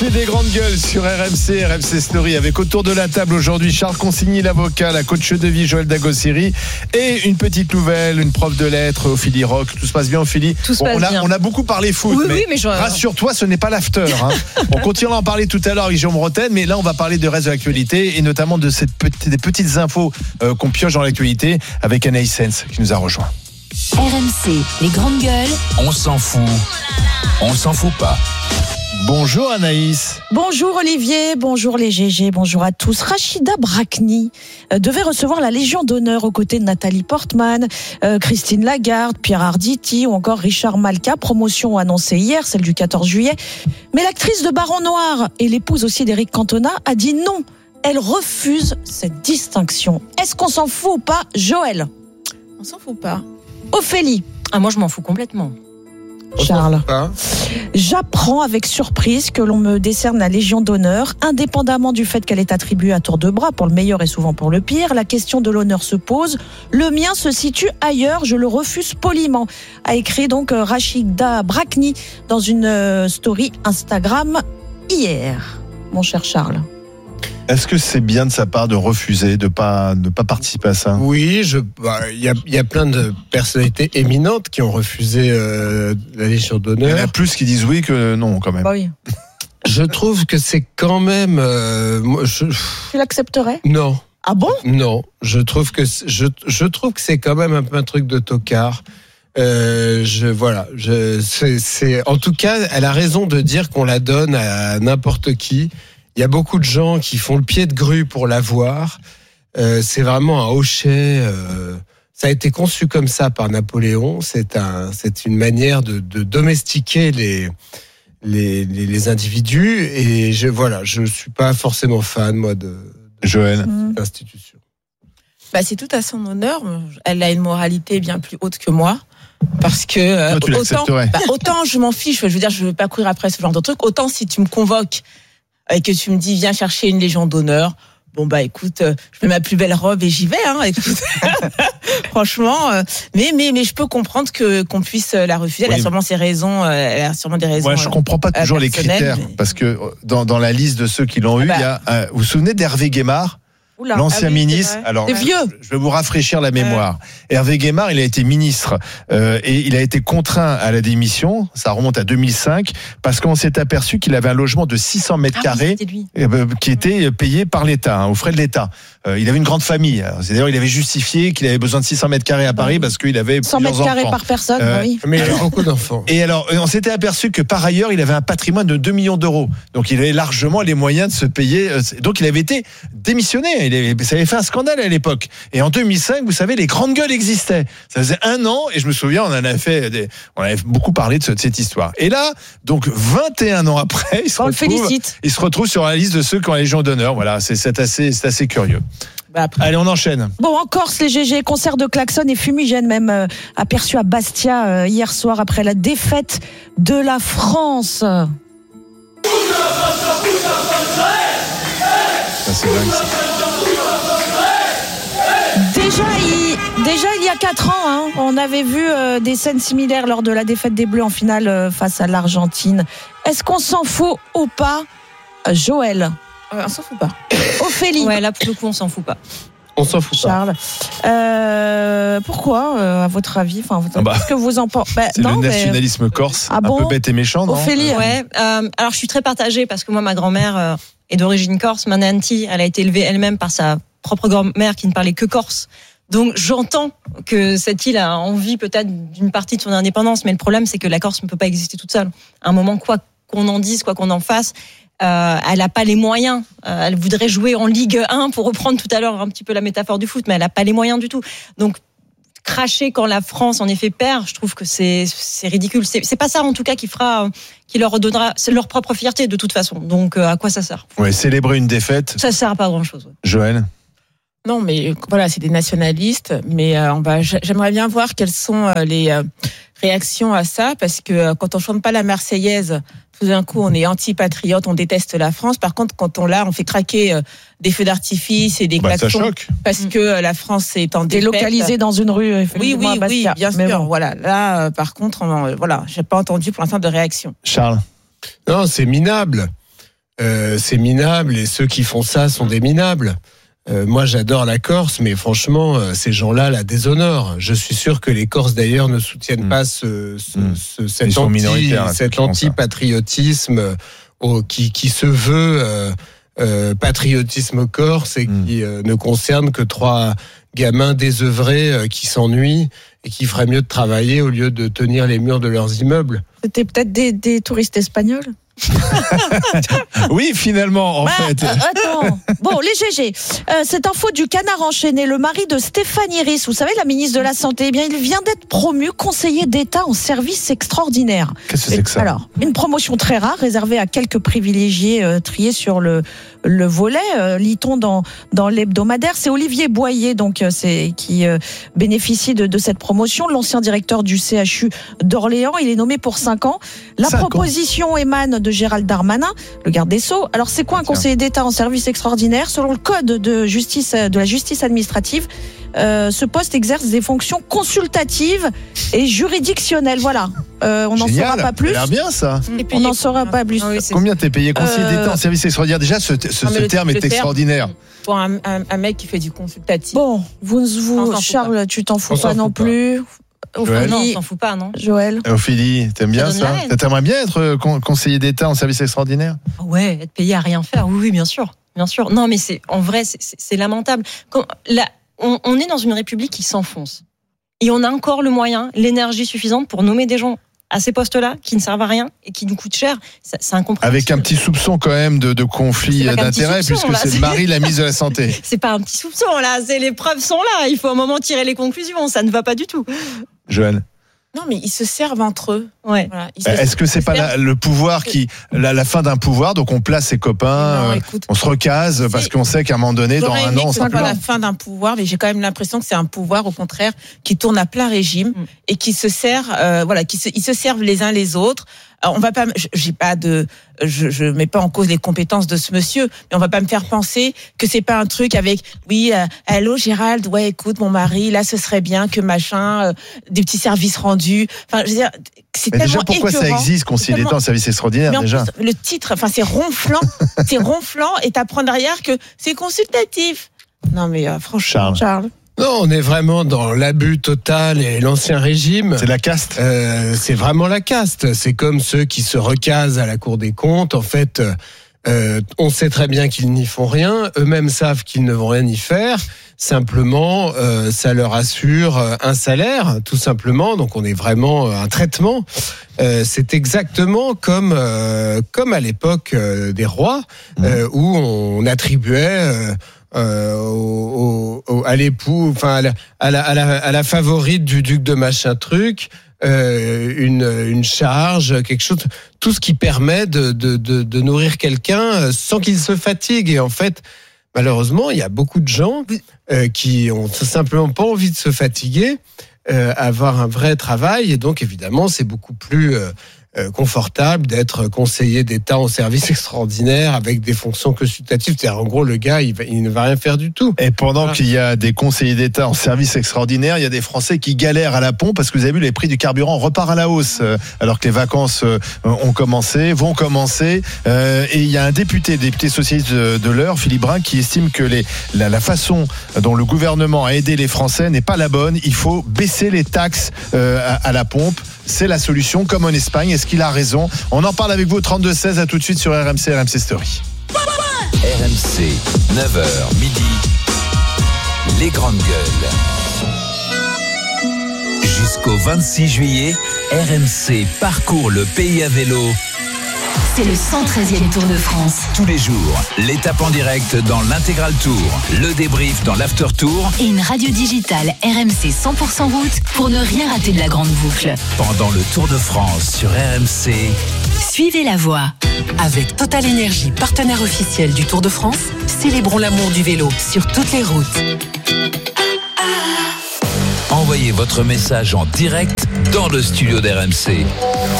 Des grandes gueules sur RMC Story avec autour de la table aujourd'hui Charles Consigny, l'avocat, la coach de vie Joël Dagossiri et une petite nouvelle, une prof de lettres, Ophélie Roch. Tout se passe bien, Ophélie? Tout se passe bien. On a beaucoup parlé foot, mais rassure-toi, ce n'est pas l'after. On continuera à en parler tout à l'heure avec Jérôme Rotten, mais là on va parler de reste de l'actualité et notamment de des petites infos qu'on pioche dans l'actualité avec Anaïs Sens qui nous a rejoint. RMC, les grandes gueules. On s'en fout pas. Bonjour Anaïs. Bonjour Olivier, bonjour les GG, bonjour à tous. Rachida Brakni devait recevoir la Légion d'honneur aux côtés de Nathalie Portman, Christine Lagarde, Pierre Arditi ou encore Richard Malka. Promotion annoncée hier, celle du 14 juillet. Mais l'actrice de Baron Noir et l'épouse aussi d'Éric Cantona a dit non. Elle refuse cette distinction. Est-ce qu'on s'en fout ou pas, Joël? On s'en fout pas. Ophélie? Moi je m'en fous complètement. Charles, j'apprends avec surprise que l'on me décerne la Légion d'honneur, indépendamment du fait qu'elle est attribuée à tour de bras, pour le meilleur et souvent pour le pire. La question de l'honneur se pose. Le mien se situe ailleurs, je le refuse poliment, a écrit donc Rachida Brakni dans une story Instagram hier. Mon cher Charles. Est-ce que c'est bien de sa part de refuser, de pas participer à ça? Oui, il y a plein de personnalités éminentes qui ont refusé la Légion d'honneur. Il y en a plus qui disent oui que non, quand même. Bah oui. Je trouve que c'est quand même. Tu l'accepterais? Non. Ah bon? Non, je trouve que c'est quand même un peu un truc de tocard. En tout cas, elle a raison de dire qu'on la donne à n'importe qui. Il y a beaucoup de gens qui font le pied de grue pour l'avoir. C'est vraiment un hochet. Ça a été conçu comme ça par Napoléon. C'est une manière de domestiquer les individus. Et je suis pas forcément fan, moi, de Joël. L'institution. C'est tout à son honneur. Elle a une moralité bien plus haute que moi. Parce que autant je m'en fiche. Je veux dire, je veux pas courir après ce genre de truc. Autant si tu me convoques et que tu me dis viens chercher une Légion d'honneur, écoute, je mets ma plus belle robe et j'y vais, écoute. Franchement, mais je peux comprendre qu'on puisse la refuser. Elle a sûrement ses raisons, elle a sûrement des raisons. Ouais, je comprends pas toujours les critères, parce que dans la liste de ceux qui l'ont eu, il y a vous vous souvenez d'Hervé Guémard? L'ancien ministre. Alors, c'est vieux. Je vais vous rafraîchir la mémoire. Hervé Guémard, il a été ministre et il a été contraint à la démission. Ça remonte à 2005 parce qu'on s'est aperçu qu'il avait un logement de 600 mètres carrés qui était payé par l'État, aux frais de l'État. Il avait une grande famille. D'ailleurs, il avait justifié qu'il avait besoin de 600 mètres carrés à Paris parce qu'il avait 100 mètres carrés par personne. Oui. Mais il a beaucoup d'enfants. Et alors, on s'était aperçu que par ailleurs, il avait un patrimoine de 2 millions d'euros. Donc, il avait largement les moyens de se payer. Donc, il avait été démissionné. Ça avait fait un scandale à l'époque. Et en 2005, vous savez, les grandes gueules existaient. Ça faisait 1 an, et je me souviens, on avait beaucoup parlé de cette histoire. Et là, donc 21 ans après, il se retrouve sur la liste de ceux qui ont la Légion d'honneur. Voilà, c'est assez curieux. Allez, on enchaîne. En Corse, les GG, concert de klaxon et fumigène même aperçu à Bastia hier soir après la défaite de la France. Ça, c'est dingue, ça. Déjà il y a 4 ans, on avait vu des scènes similaires lors de la défaite des Bleus en finale face à l'Argentine. Est-ce qu'on s'en fout ou pas, Joël? On s'en fout pas. Ophélie? Ouais, là pour le coup on s'en fout pas. On s'en fout Charles. Pourquoi, à votre avis, qu'est-ce que vous en pensez? C'est le nationalisme corse, un peu bête et méchant, non? Ophélie? Ouais. Alors je suis très partagée parce que moi ma grand-mère est d'origine corse, ma nanti, elle a été élevée elle-même par sa propre grand-mère qui ne parlait que corse. Donc j'entends que cette île a envie peut-être d'une partie de son indépendance, mais le problème c'est que la Corse ne peut pas exister toute seule. À un moment, quoi qu'on en dise, quoi qu'on en fasse, elle n'a pas les moyens. Elle voudrait jouer en Ligue 1 pour reprendre tout à l'heure un petit peu la métaphore du foot, mais elle n'a pas les moyens du tout. Donc cracher quand la France en effet perd, je trouve que c'est ridicule. C'est pas ça en tout cas qui leur redonnera leur propre fierté de toute façon. Donc à quoi ça sert? Ouais, célébrer une défaite. Ça sert à pas grand-chose. Ouais. Joël? Non, mais voilà, c'est des nationalistes. Mais j'aimerais bien voir quelles sont les réactions à ça, parce que quand on chante pas la Marseillaise, tout d'un coup, on est anti-patriote, on déteste la France. Par contre, quand on fait craquer des feux d'artifice et des klaxons, parce que la France est en défaite. Délocalisée dans une rue. Oui, bien sûr. Bon. Voilà. Là, par contre, j'ai pas entendu pour l'instant de réaction. Charles? Non, c'est minable. c'est minable et ceux qui font ça sont des minables. Moi, j'adore la Corse, mais franchement, ces gens-là la déshonorent. Je suis sûr que les Corses, d'ailleurs, ne soutiennent pas cet anti-patriotisme qui se veut patriotisme corse et qui ne concerne que 3 gamins désœuvrés qui s'ennuient et qui feraient mieux de travailler au lieu de tenir les murs de leurs immeubles. C'était peut-être des touristes espagnols. Oui, finalement, en fait. Attends. Bon, les GG. Cette info du Canard enchaîné. Le mari de Stéphanie Ries, vous savez, la ministre de la Santé, eh bien, il vient d'être promu conseiller d'État en service extraordinaire. Qu'est-ce que c'est que ça ? Alors, une promotion très rare, réservée à quelques privilégiés triés sur le volet, lit-on dans l'hebdomadaire. C'est Olivier Boyer, donc, qui bénéficie de cette promotion. L'ancien directeur du CHU d'Orléans. Il est nommé pour 5 ans. La proposition émane de Gérald Darmanin, le garde des Sceaux. Alors, c'est quoi un conseiller d'État en service extraordinaire ? Selon le code de la justice administrative, ce poste exerce des fonctions consultatives et juridictionnelles. Voilà. On n'en saura pas plus. Ça a l'air bien, ça. On n'en saura pas plus. Oui, Combien t'es payé conseiller d'État en service extraordinaire ? Déjà, ce terme est extraordinaire. Pour un mec qui fait du consultatif. Bon, Charles, tu t'en fous pas non plus. Joël. Non, on s'en fout pas, non. Joël. Ophélie, t'aimes bien donne ça ? la haine. T'aimerais bien être conseiller d'État en service extraordinaire ? Ouais, être payé à rien faire. Oui, bien sûr. Bien sûr. Non, mais en vrai, c'est lamentable. On est dans une république qui s'enfonce. Et on a encore le moyen, l'énergie suffisante pour nommer des gens à ces postes-là qui ne servent à rien et qui nous coûtent cher. C'est incompréhensible. Avec un petit soupçon quand même de conflit C'est pas qu'un petit d'intérêts, soupçon, puisque là, c'est le mari de la ministre de la Santé. C'est pas un petit soupçon, là. Les preuves sont là. Il faut un moment tirer les conclusions. Ça ne va pas du tout. Joël. Non, mais ils se servent entre eux. Ouais. Voilà, Est-ce que c'est pas le pouvoir la fin d'un pouvoir, donc on place ses copains, Non, écoute, on se recase parce qu'on sait qu'à un moment donné, dans un an, on c'est sera plus pas là. la fin d'un pouvoir, mais j'ai quand même l'impression que c'est un pouvoir, au contraire, qui tourne à plein régime et qui se sert, ils se servent les uns les autres. Alors, on va pas, je mets pas en cause les compétences de ce monsieur, mais on va pas me faire penser que c'est pas un truc avec, allô Gérald, ouais, écoute, mon mari, là, ce serait bien que machin, des petits services rendus. Enfin, je veux dire, c'est Mais tellement déjà, pourquoi ça écœurant. existe, conseiller d'État en service extraordinaire, Mais en déjà? plus, le titre, c'est ronflant, et t'apprends derrière que c'est consultatif. Non, mais franchement, Charles. Non, on est vraiment dans l'abus total et l'ancien régime. C'est la caste. C'est vraiment la caste. C'est comme ceux qui se recasent à la Cour des comptes. En fait, on sait très bien qu'ils n'y font rien. Eux-mêmes savent qu'ils ne vont rien y faire. Simplement, ça leur assure un salaire, tout simplement. Donc, on est vraiment un traitement. C'est exactement comme à l'époque des rois, où on attribuait à l'époux, enfin à la favorite du duc de machin truc, une charge, quelque chose, tout ce qui permet de nourrir quelqu'un sans qu'il se fatigue. Et en fait, malheureusement, il y a beaucoup de gens qui ont simplement pas envie de se fatiguer, avoir un vrai travail, et donc évidemment, c'est beaucoup plus confortable d'être conseiller d'État en service extraordinaire avec des fonctions consultatives. C'est-à-dire, en gros, le gars, il ne va rien faire du tout. Et pendant qu'il y a des conseillers d'État en service extraordinaire, il y a des Français qui galèrent à la pompe parce que vous avez vu, les prix du carburant repartent à la hausse, alors que les vacances vont commencer. Et il y a un député socialiste de l'Eure, Philippe Brun, qui estime que la façon dont le gouvernement a aidé les Français n'est pas la bonne. Il faut baisser les taxes à la pompe. C'est la solution, comme en Espagne. Est-ce qu'il a raison? On en parle avec vous au 32-16. À tout de suite sur RMC Story. RMC, 9h midi. Les grandes gueules. Jusqu'au 26 juillet, RMC parcourt le pays à vélo. C'est le 113e Tour de France. Tous les jours, l'étape en direct dans l'intégral tour, le débrief dans l'after tour. Et une radio digitale RMC 100% route pour ne rien rater de la grande boucle. Pendant le Tour de France sur RMC. Suivez la voie. Avec Total Énergie, partenaire officiel du Tour de France, célébrons l'amour du vélo sur toutes les routes. Envoyez votre message en direct dans le studio d'RMC.